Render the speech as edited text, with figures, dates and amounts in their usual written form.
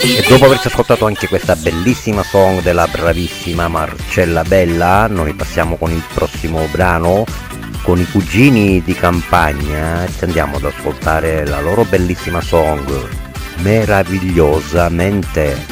E dopo averci ascoltato anche questa bellissima song della bravissima Marcella Bella, noi passiamo con il prossimo brano. Con i cugini di campagna ci andiamo ad ascoltare la loro bellissima song Meravigliosamente.